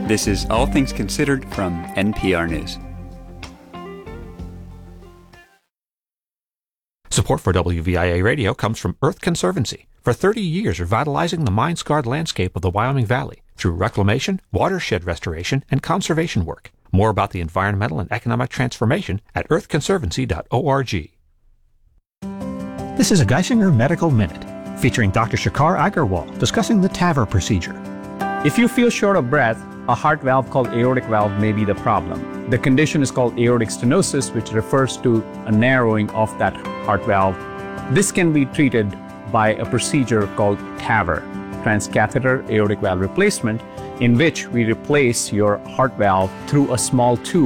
This is All Things Considered from NPR News. Support for WVIA Radio comes from Earth Conservancy. For 30 years, revitalizing the mine-scarred landscape of the Wyoming Valley through reclamation, watershed restoration, and conservation work. More about the environmental and economic transformation at earthconservancy.org. This is a Geisinger Medical Minute, featuring Dr. Shekhar Agarwal discussing the TAVR procedure. If you feel short of breath, a heart valve called aortic valve may be the problem. The condition is called aortic stenosis, which refers to a narrowing of that heart valve. This can be treated by a procedure called TAVR, transcatheter aortic valve replacement, in which we replace your heart valve through a small tube